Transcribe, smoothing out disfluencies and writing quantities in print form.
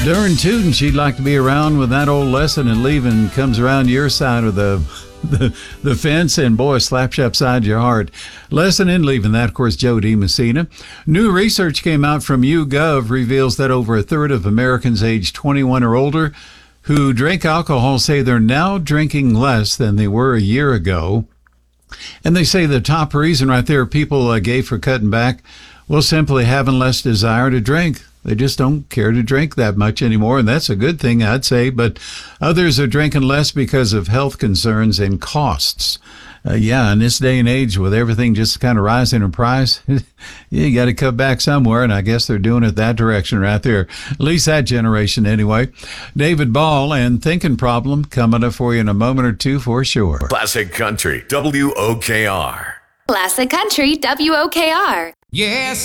Darn tootin', she'd like to be around when that old lesson and leaving comes around your side of the fence and, boy, slaps you upside your heart. Lesson and leaving, that, of course, Joe D. Messina. New research came out from YouGov reveals that over a third of Americans aged 21 or older who drink alcohol say they're now drinking less than they were a year ago. And they say the top reason right there people gave for cutting back, well, simply having less desire to drink. They just don't care to drink that much anymore, and that's a good thing, I'd say. But others are drinking less because of health concerns and costs. In this day and age, with everything just kind of rising in price, you got to cut back somewhere, and I guess they're doing it that direction right there. At least that generation, anyway. David Ball and Thinking Problem coming up for you in a moment or two for sure. Classic Country, WOKR. Classic Country, WOKR. Yes.